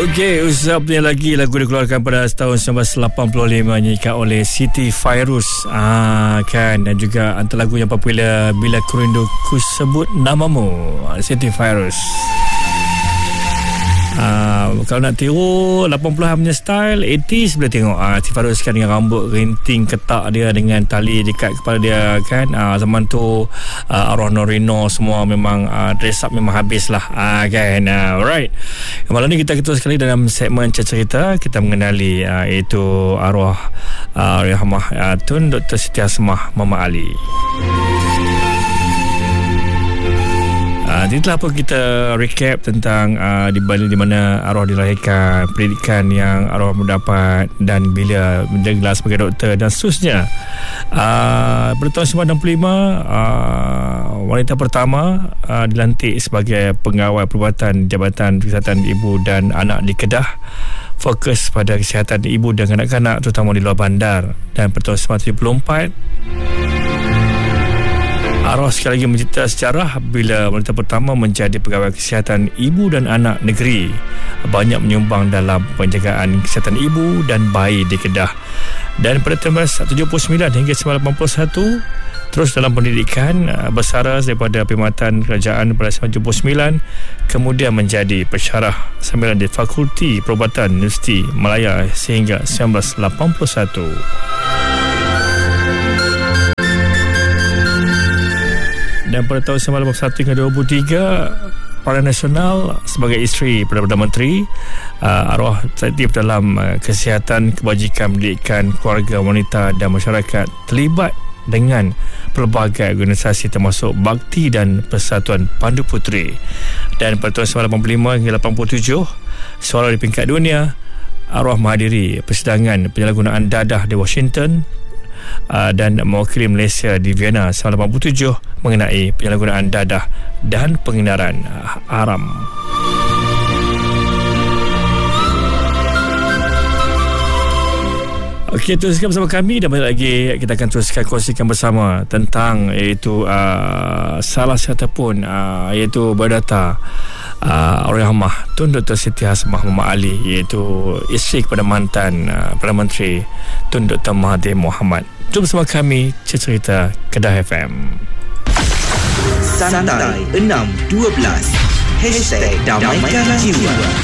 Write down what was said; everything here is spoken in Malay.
Okey, usapnya lagi lagu dikeluarkan pada tahun 1985 nyanyikan oleh Siti Fairuz kan, dan juga antara lagu yang popular Bila Ku Rindu Ku Sebut Namamu, Siti Fairuz. Kalau nak tiru 80-an punya style, 80s boleh tengok Siti Fairuz kan, dengan rambut rinting ketak dia dengan tali dekat kepala dia kan. Zaman tu arwah Norino semua memang dress up memang habis lah kan. Alright, malam ni kita ketemu sekali dalam segmen cerita kita mengenali iaitu arwah Rahmah Tun Dr. Siti Hasmah Mama Ali. Itulah apa kita recap tentang di mana arwah dilahirkan, pendidikan yang arwah mendapat, dan bila mengelar sebagai doktor dan seterusnya. Pada tahun 1965 wanita pertama dilantik sebagai pengawal perubatan Jabatan Kesihatan Ibu dan Anak di Kedah, fokus pada kesihatan ibu dan kanak-kanak terutama di luar bandar. Dan pada tahun 1974 arwah sekali lagi mencerita sejarah bila wanita pertama menjadi pegawai kesihatan ibu dan anak negeri, banyak menyumbang dalam penjagaan kesihatan ibu dan bayi di Kedah. Dan pada tahun 1979 hingga 1981 terus dalam pendidikan, bersara daripada Perkhidmatan Kerajaan pada 1979, kemudian menjadi pensyarah sambilan di Fakulti Perubatan Universiti Malaya sehingga 1981. Dan pada tahun 1981 hingga 2003 Peranan Nasional sebagai isteri Perdana Menteri, arwah aktif dalam kesihatan, kebajikan, pendidikan, keluarga, wanita dan masyarakat, terlibat dengan pelbagai organisasi termasuk Bakti dan Persatuan Pandu Puteri. Dan pada tahun 1985 hingga 87 suara di peringkat dunia, arwah menghadiri persidangan penyalahgunaan dadah di Washington dan mewakili Malaysia di Vienna 1987 mengenai penyalahgunaan dadah dan pengedaran haram. Okey, teruskan bersama kami dan banyak lagi kita akan teruskan kongsikan bersama tentang iaitu salah satu pun iaitu biodata Rahmah Tun Dr. Siti Hasmah Mama Ali, iaitu isteri kepada mantan Perdana Menteri Tun Dr. Mahathir Mohamad. Jom bersama kami cerita Kedah FM. Santai 612 #Damaikan Jiwa.